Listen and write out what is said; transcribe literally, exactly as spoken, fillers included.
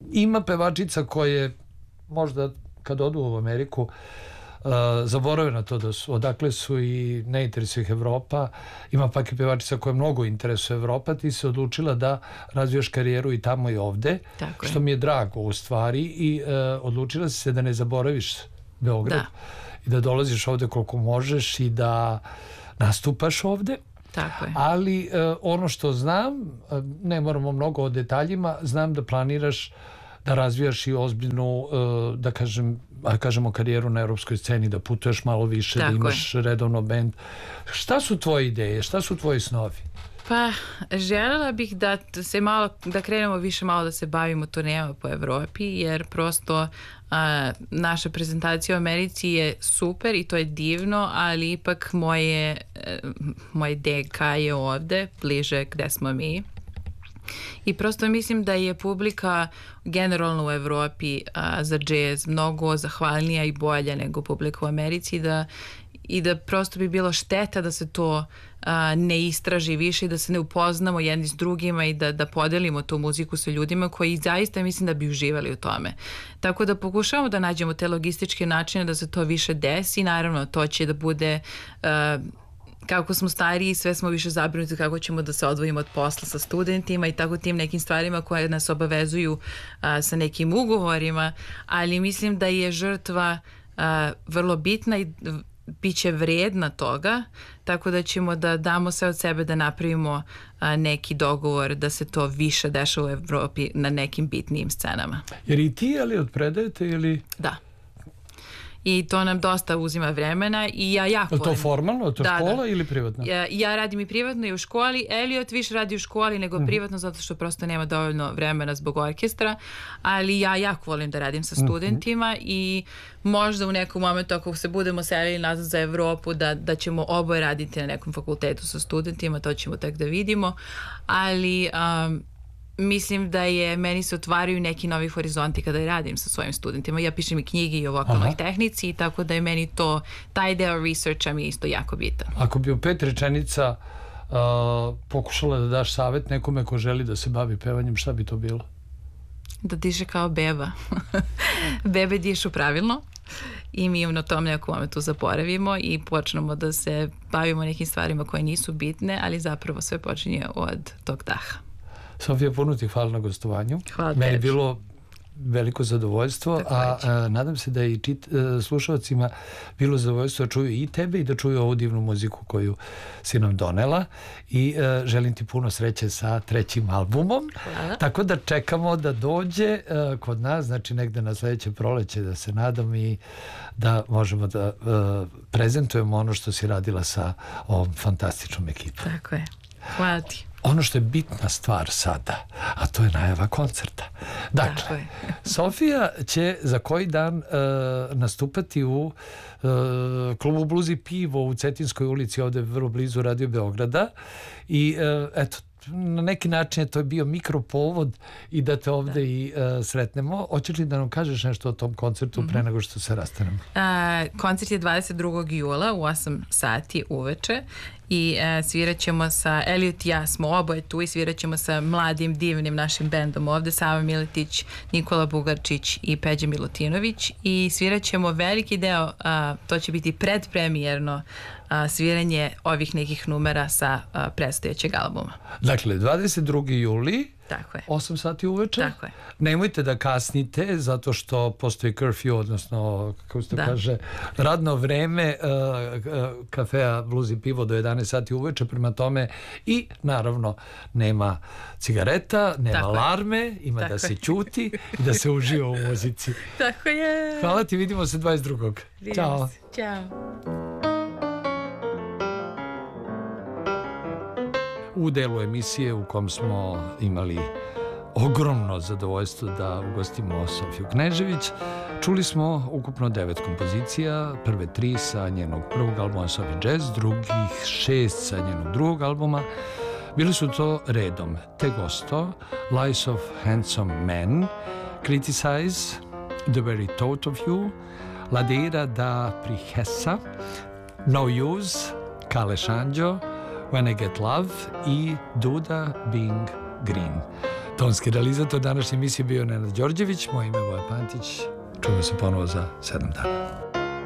ima pevačica koje možda kad odu u Ameriku Uh, zaborave na to da su, odakle su i ne interesuje ih Evropa. Ima pak i pevačica koja mnogo interesuje Evropa. Ti se odlučila da razvijaš karijeru i tamo i ovde, tako što je. Mi je drago u stvari, i uh, odlučila si se da ne zaboraviš Beograd, da. I da dolaziš ovde koliko možeš i da nastupaš ovde. Tako je. Ali uh, ono što znam, uh, ne moramo mnogo o detaljima, znam da planiraš da razvijaš i ozbiljnu, da kažem, a kažemo karijeru na europskoj sceni, da putuješ malo više, tako da imaš je. Redovno bend. Šta su tvoje ideje? Šta su tvoji snovi? Pa, želela bih da se malo, da krenemo više malo da se bavimo turnejama po Evropi, jer prosto a, naša prezentacija u Americi je super i to je divno, ali ipak moje, moje D K je ovde, bliže gde smo mi. I prosto mislim da je publika generalno u Evropi a, za džez mnogo zahvalnija i bolja nego publika u Americi, da, i da prosto bi bilo šteta da se to a, ne istraži više i da se ne upoznamo jedni s drugima i da, da podelimo tu muziku sa ljudima koji zaista mislim da bi uživali u tome. Tako da pokušavamo da nađemo te logističke načine da se to više desi. Naravno, to će da bude... A, kako smo stariji, sve smo više zabrinuti kako ćemo da se odvojimo od posla sa studentima i tako tim nekim stvarima koje nas obavezuju a, sa nekim ugovorima, ali mislim da je žrtva a, vrlo bitna i bit će vredna toga, tako da ćemo da damo sve od sebe da napravimo a, neki dogovor da se to više dešava u Evropi na nekim bitnijim scenama. Jer i ti, ali odpredajete ili... Da. I to nam dosta uzima vremena i ja jako volim. Je to formalno? To je da, škola da. Ili privatno? Ja, ja radim i privatno i u školi. Elliot više radi u školi nego mm-hmm. privatno zato što prosto nema dovoljno vremena zbog orkestra, ali ja jako volim da radim sa studentima mm-hmm. i možda u nekom momentu ako se budemo selili nazad za Evropu da, da ćemo oboje raditi na nekom fakultetu sa studentima, to ćemo tek da vidimo, ali... Um, mislim da je, meni se otvaraju neki novi horizonti kada radim sa svojim studentima. Ja pišem i knjige i o vokalnoj tehnici, tako da je meni to, taj deo researcha mi isto jako bitan. Ako bi u pet rečenica uh, pokušala da daš savjet nekome ko želi da se bavi pevanjem, šta bi to bilo? Da diše kao beba. Bebe dišu pravilno i mi na tom nekom momentu zaboravimo i počnemo da se bavimo nekim stvarima koje nisu bitne, ali zapravo sve počinje od tog daha. Sofija, puno ti hvala na gostovanju. Hvala Meni je bilo veliko zadovoljstvo, a, a nadam se da i čit, a, slušalcima bilo zadovoljstvo da čuju i tebe i da čuju ovu divnu muziku koju si nam donela i a, želim ti puno sreće sa trećim albumom. Hvala. Tako da čekamo da dođe a, kod nas, znači negde na sledeće proleće, da se nadam i da možemo da a, prezentujemo ono što si radila sa ovom fantastičnom ekipom. Tako je. Hvala ti. Ono što je bitna stvar sada, a to je najava koncerta. Dakle, Sofija će za koji dan uh, nastupati u uh, klubu Blues i pivo u Cetinskoj ulici, ovde vrlo blizu Radio Beograda i uh, eto, na neki način je to bio mikropovod i da te ovde da. i uh, sretnemo. Hoćeš li da nam kažeš nešto o tom koncertu mm-hmm. pre nego što se rastanemo? Uh, koncert je dvadeset drugog jula u osam sati uveče i uh, svirat ćemo sa, Elliot i ja smo oboje tu i svirat ćemo sa mladim divnim našim bendom ovde, Sava Miletić, Nikola Bugarčić i Peđa Milutinović i svirat ćemo veliki deo, uh, to će biti predpremijerno uh, sviranje ovih nekih numera sa uh, predstojećeg albuma. Dakle, dvadeset drugog juli Tako je. osam sati uveče. Tako je. Nemojte da kasnite zato što postoji curfew, odnosno kako se to da. kaže, radno vreme uh, uh, kafea Blues i pivo do jedanaest sati uveče, prema tome i naravno nema cigareta, nema Tako alarme, je. ima Tako da se ćuti i da se uživa u muzici. Tako je. Hvala ti, vidimo se dvadeset drugog Ćao. Ćao. U delu emisije u kom smo imali ogromno zadovoljstvo da ugostimo Sofiju Knežević, čuli smo ukupno devet kompozicija, prve tri sa njenog prvog albuma Sofia Jazz, drugih šest sa njenog drugog albuma. Bili su to redom Te Gosto, Lies of Handsome Men, Criticize, The Very Thought of You, Ladeira da Prihesa, No Use, Kale Shanjo, When I Get Love i Duda Being Green. Tonski realizator današnje emisije bio Nenad Đorđević, moje ime je Voja Pantić. Čujemo se ponovo za sedam dana.